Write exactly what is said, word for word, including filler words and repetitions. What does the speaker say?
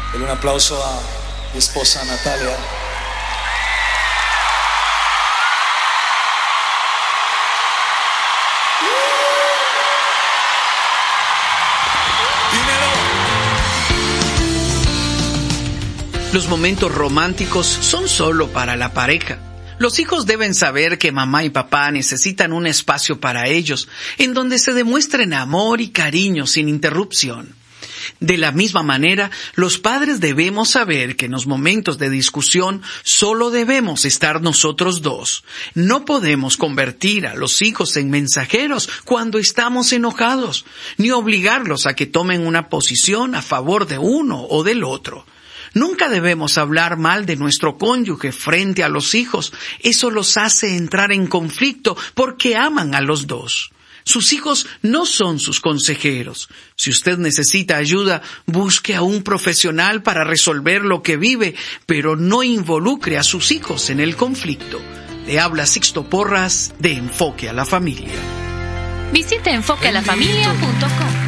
Dale un aplauso a mi esposa Natalia. Los momentos románticos son solo para la pareja. Los hijos deben saber que mamá y papá necesitan un espacio para ellos, en donde se demuestren amor y cariño sin interrupción. De la misma manera, los padres debemos saber que en los momentos de discusión solo debemos estar nosotros dos. No podemos convertir a los hijos en mensajeros cuando estamos enojados, ni obligarlos a que tomen una posición a favor de uno o del otro. Nunca debemos hablar mal de nuestro cónyuge frente a los hijos. Eso los hace entrar en conflicto porque aman a los dos. Sus hijos no son sus consejeros. Si usted necesita ayuda, busque a un profesional para resolver lo que vive, pero no involucre a sus hijos en el conflicto. Le habla Sixto Porras de Enfoque a la Familia. Visite enfoque a la familia punto com.